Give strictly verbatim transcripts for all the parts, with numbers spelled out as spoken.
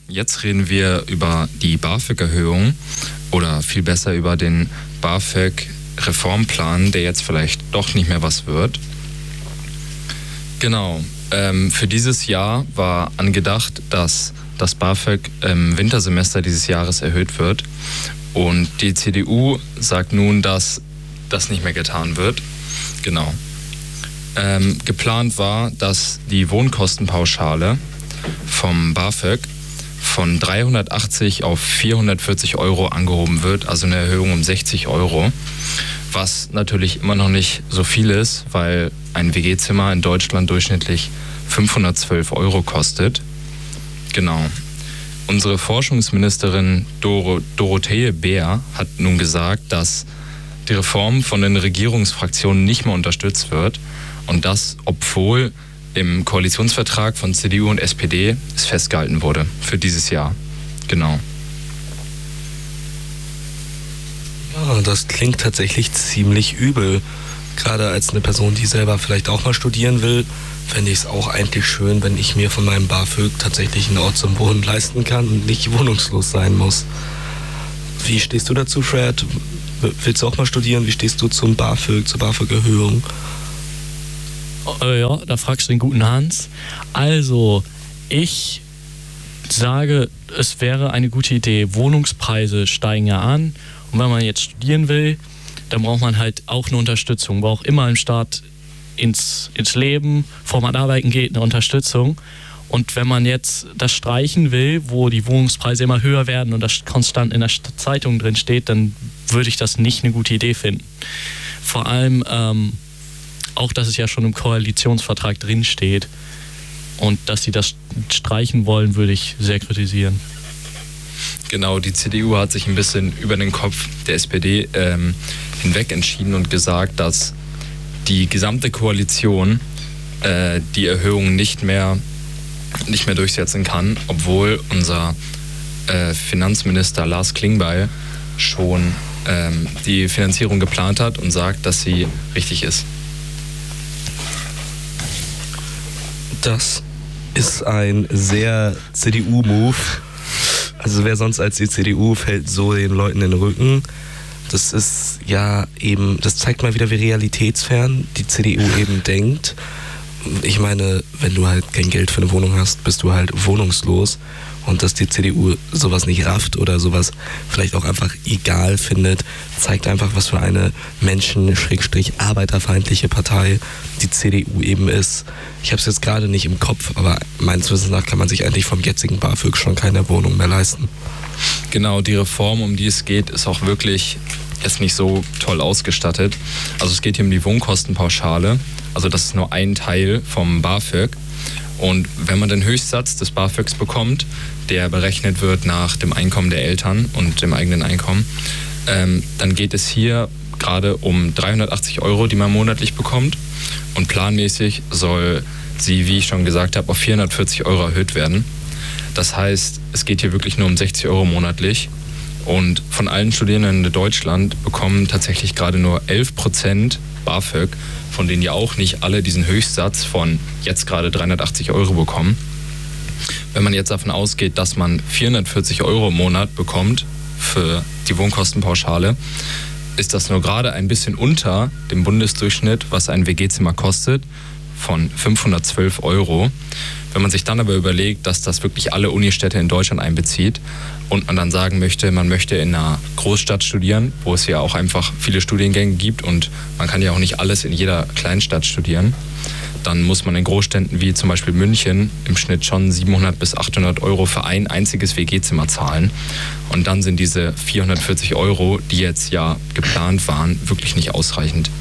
jetzt reden wir über die BAföG-Erhöhung oder viel besser über den BAföG-Reformplan, der jetzt vielleicht doch nicht mehr was wird. Genau, ähm, für dieses Jahr war angedacht, dass das BAföG im Wintersemester dieses Jahres erhöht wird. Und die C D U sagt nun, dass das nicht mehr getan wird. Genau. Ähm, geplant war, dass die Wohnkostenpauschale vom BAföG von dreihundertachtzig auf vierhundertvierzig Euro angehoben wird, also eine Erhöhung um sechzig Euro, was natürlich immer noch nicht so viel ist, weil ein W G-Zimmer in Deutschland durchschnittlich fünfhundertzwölf Euro kostet. Genau. Unsere Forschungsministerin Doro- Dorothee Bär hat nun gesagt, dass die Reform von den Regierungsfraktionen nicht mehr unterstützt wird und das, obwohl im Koalitionsvertrag von C D U und S P D es festgehalten wurde für dieses Jahr. Genau. Ja, das klingt tatsächlich ziemlich übel. Gerade als eine Person, die selber vielleicht auch mal studieren will, fände ich es auch eigentlich schön, wenn ich mir von meinem BAföG tatsächlich einen Ort zum Wohnen leisten kann und nicht wohnungslos sein muss. Wie stehst du dazu, Fred? Willst du auch mal studieren? Wie stehst du zum BAföG, zur BAföG-Erhöhung? Äh, ja, da fragst du den guten Hans. Also, ich sage, es wäre eine gute Idee. Wohnungspreise steigen ja an. Und wenn man jetzt studieren will, dann braucht man halt auch eine Unterstützung. Braucht immer im Start ins, ins Leben, bevor man arbeiten geht, eine Unterstützung. Und wenn man jetzt das streichen will, wo die Wohnungspreise immer höher werden und das konstant in der Zeitung drin steht, dann würde ich das nicht eine gute Idee finden. Vor allem ähm, auch, dass es ja schon im Koalitionsvertrag drin steht und dass sie das streichen wollen, würde ich sehr kritisieren. Genau, die C D U hat sich ein bisschen über den Kopf der S P D ähm, hinweg entschieden und gesagt, dass die gesamte Koalition äh, die Erhöhung nicht mehr, nicht mehr durchsetzen kann, obwohl unser äh, Finanzminister Lars Klingbeil schon ähm, die Finanzierung geplant hat und sagt, dass sie richtig ist. Das ist ein sehr C D U-Move. Also wer sonst als die C D U fällt so den Leuten in den Rücken. Das ist ja eben, das zeigt mal wieder, wie realitätsfern die C D U eben denkt. Ich meine, wenn du halt kein Geld für eine Wohnung hast, bist du halt wohnungslos. Und dass die C D U sowas nicht rafft oder sowas vielleicht auch einfach egal findet, zeigt einfach, was für eine menschen-arbeiterfeindliche Partei die C D U eben ist. Ich habe es jetzt gerade nicht im Kopf, aber meines Wissens nach kann man sich eigentlich vom jetzigen BAföG schon keine Wohnung mehr leisten. Genau, die Reform, um die es geht, ist auch wirklich jetzt nicht so toll ausgestattet. Also es geht hier um die Wohnkostenpauschale. Also das ist nur ein Teil vom BAföG. Und wenn man den Höchstsatz des BAföGs bekommt, der berechnet wird nach dem Einkommen der Eltern und dem eigenen Einkommen, ähm, dann geht es hier gerade um dreihundertachtzig Euro, die man monatlich bekommt. Und planmäßig soll sie, wie ich schon gesagt habe, auf vierhundertvierzig Euro erhöht werden. Das heißt, es geht hier wirklich nur um sechzig Euro monatlich. Und von allen Studierenden in Deutschland bekommen tatsächlich gerade nur elf Prozent BAföG, von denen ja auch nicht alle diesen Höchstsatz von jetzt gerade dreihundertachtzig Euro bekommen. Wenn man jetzt davon ausgeht, dass man vierhundertvierzig Euro im Monat bekommt für die Wohnkostenpauschale, ist das nur gerade ein bisschen unter dem Bundesdurchschnitt, was ein W G-Zimmer kostet, von fünfhundertzwölf Euro. Wenn man sich dann aber überlegt, dass das wirklich alle Unistädte in Deutschland einbezieht und man dann sagen möchte, man möchte in einer Großstadt studieren, wo es ja auch einfach viele Studiengänge gibt und man kann ja auch nicht alles in jeder Kleinstadt studieren, dann muss man in Großstädten wie zum Beispiel München im Schnitt schon siebenhundert bis achthundert Euro für ein einziges W G-Zimmer zahlen. Und dann sind diese vierhundertvierzig Euro, die jetzt ja geplant waren, wirklich nicht ausreichend.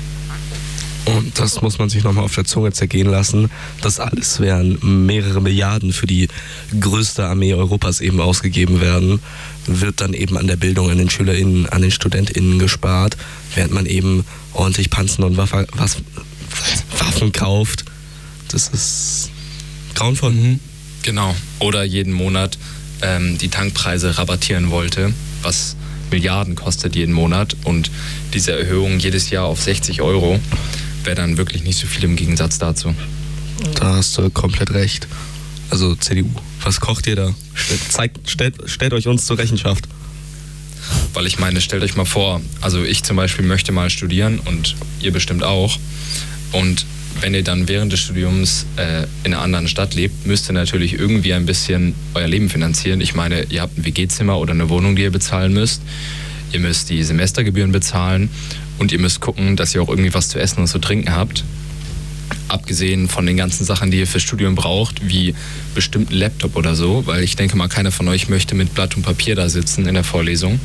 Und das muss man sich nochmal auf der Zunge zergehen lassen. Das alles wären mehrere Milliarden für die größte Armee Europas eben ausgegeben werden. Wird dann eben an der Bildung, an den SchülerInnen, an den StudentInnen gespart, während man eben ordentlich Panzer und Waffe, was, Waffen kauft. Das ist grauenvoll. Mhm. Genau. Oder jeden Monat ähm, die Tankpreise rabattieren wollte, was Milliarden kostet jeden Monat. Und diese Erhöhung jedes Jahr auf sechzig Euro wäre dann wirklich nicht so viel im Gegensatz dazu. Da hast du komplett recht. Also C D U, was kocht ihr da? Zeigt, stellt, stellt euch uns zur Rechenschaft. Weil ich meine, stellt euch mal vor, also ich zum Beispiel möchte mal studieren und ihr bestimmt auch. Und wenn ihr dann während des Studiums äh, in einer anderen Stadt lebt, müsst ihr natürlich irgendwie ein bisschen euer Leben finanzieren. Ich meine, ihr habt ein W G-Zimmer oder eine Wohnung, die ihr bezahlen müsst. Ihr müsst die Semestergebühren bezahlen und ihr müsst gucken, dass ihr auch irgendwie was zu essen und zu trinken habt. Abgesehen von den ganzen Sachen, die ihr fürs Studium braucht, wie bestimmt ein Laptop oder so, weil ich denke mal, keiner von euch möchte mit Blatt und Papier da sitzen in der Vorlesung.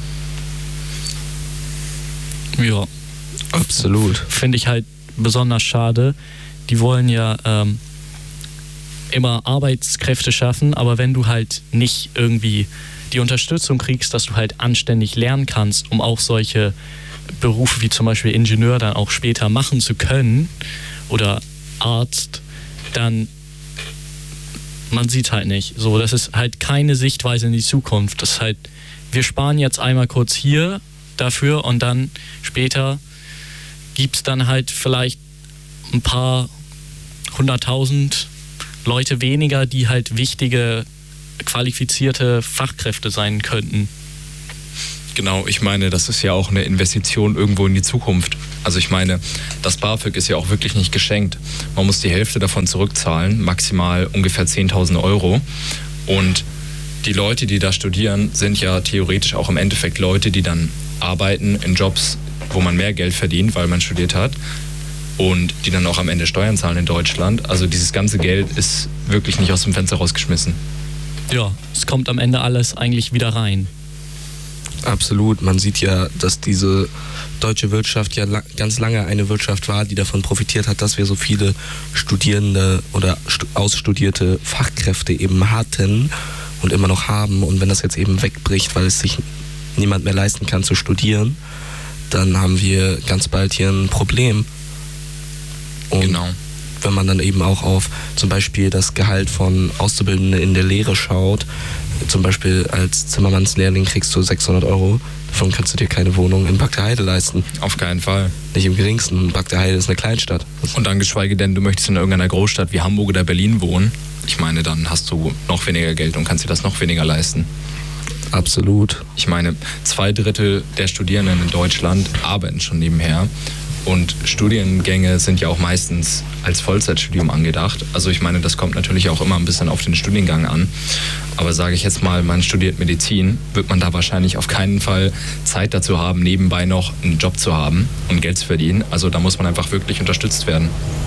Ja, absolut. Finde ich halt besonders schade. Die wollen ja ähm, immer Arbeitskräfte schaffen, aber wenn du halt nicht irgendwie die Unterstützung kriegst, dass du halt anständig lernen kannst, um auch solche Berufe wie zum Beispiel Ingenieur dann auch später machen zu können oder Arzt, dann man sieht halt nicht. So, das ist halt keine Sichtweise in die Zukunft. Das ist halt, wir sparen jetzt einmal kurz hier dafür und dann später gibt es dann halt vielleicht ein paar hunderttausend Leute weniger, die halt wichtige, qualifizierte Fachkräfte sein könnten. Genau, ich meine, das ist ja auch eine Investition irgendwo in die Zukunft. Also ich meine, das BAföG ist ja auch wirklich nicht geschenkt. Man muss die Hälfte davon zurückzahlen, maximal ungefähr zehntausend Euro. Und die Leute, die da studieren, sind ja theoretisch auch im Endeffekt Leute, die dann arbeiten in Jobs, wo man mehr Geld verdient, weil man studiert hat. Und die dann auch am Ende Steuern zahlen in Deutschland. Also dieses ganze Geld ist wirklich nicht aus dem Fenster rausgeschmissen. Ja, es kommt am Ende alles eigentlich wieder rein. Absolut. Man sieht ja, dass diese deutsche Wirtschaft ja la- ganz lange eine Wirtschaft war, die davon profitiert hat, dass wir so viele Studierende oder stu- ausstudierte Fachkräfte eben hatten und immer noch haben. Und wenn das jetzt eben wegbricht, weil es sich niemand mehr leisten kann zu studieren, dann haben wir ganz bald hier ein Problem. Und genau. Wenn man dann eben auch auf zum Beispiel das Gehalt von Auszubildenden in der Lehre schaut, zum Beispiel als Zimmermannslehrling kriegst du sechshundert Euro, davon kannst du dir keine Wohnung in Bagdeheide leisten. Auf keinen Fall. Nicht im geringsten. Bagdeheide ist eine Kleinstadt. Und dann geschweige denn, du möchtest in irgendeiner Großstadt wie Hamburg oder Berlin wohnen. Ich meine, dann hast du noch weniger Geld und kannst dir das noch weniger leisten. Absolut. Ich meine, zwei Drittel der Studierenden in Deutschland arbeiten schon nebenher. Und Studiengänge sind ja auch meistens als Vollzeitstudium angedacht. Also ich meine, das kommt natürlich auch immer ein bisschen auf den Studiengang an. Aber sage ich jetzt mal, man studiert Medizin, wird man da wahrscheinlich auf keinen Fall Zeit dazu haben, nebenbei noch einen Job zu haben und Geld zu verdienen. Also da muss man einfach wirklich unterstützt werden.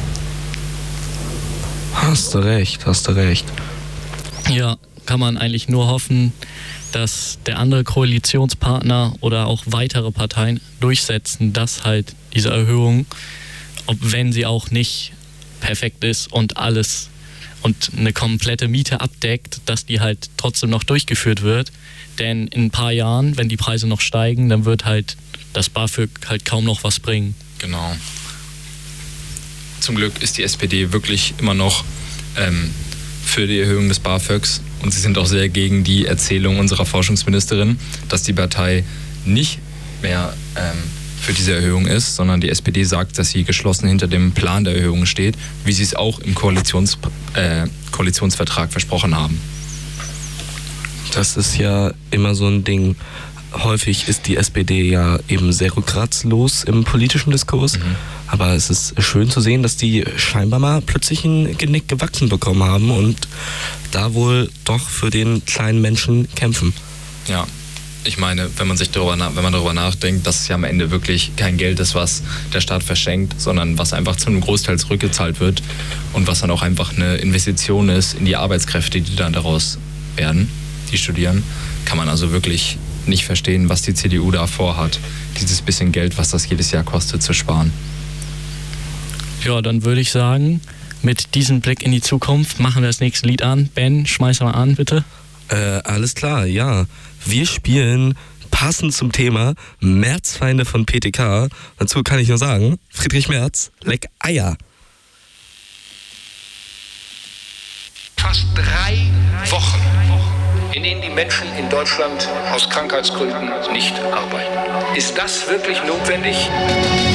Hast du recht, hast du recht. Ja, kann man eigentlich nur hoffen, dass der andere Koalitionspartner oder auch weitere Parteien durchsetzen, dass halt diese Erhöhung, ob wenn sie auch nicht perfekt ist und alles und eine komplette Miete abdeckt, dass die halt trotzdem noch durchgeführt wird. Denn in ein paar Jahren, wenn die Preise noch steigen, dann wird halt das BAföG halt kaum noch was bringen. Genau. Zum Glück ist die S P D wirklich immer noch ähm, für die Erhöhung des BAföGs und sie sind auch sehr gegen die Erzählung unserer Forschungsministerin, dass die Partei nicht mehr ähm, für diese Erhöhung ist, sondern die S P D sagt, dass sie geschlossen hinter dem Plan der Erhöhung steht, wie sie es auch im Koalitions, äh, Koalitionsvertrag versprochen haben. Das ist ja immer so ein Ding. Häufig ist die S P D ja eben sehr rückgratslos im politischen Diskurs, mhm. aber es ist schön zu sehen, dass die scheinbar mal plötzlich ein Genick gewachsen bekommen haben und da wohl doch für den kleinen Menschen kämpfen. Ja, ich meine, wenn man sich darüber, wenn man darüber nachdenkt, dass es ja am Ende wirklich kein Geld ist, was der Staat verschenkt, sondern was einfach zu einem Großteil zurückgezahlt wird und was dann auch einfach eine Investition ist in die Arbeitskräfte, die dann daraus werden, die studieren, kann man also wirklich nicht verstehen, was die C D U da vorhat, dieses bisschen Geld, was das jedes Jahr kostet, zu sparen. Ja, dann würde ich sagen, mit diesem Blick in die Zukunft machen wir das nächste Lied an. Ben, schmeiß mal an, bitte. Äh, alles klar, ja. Wir spielen passend zum Thema Märzfeinde von P T K. Dazu kann ich nur sagen, Friedrich Merz, leck Eier. Fast drei Wochen, in denen die Menschen in Deutschland aus Krankheitsgründen nicht arbeiten. Ist das wirklich notwendig?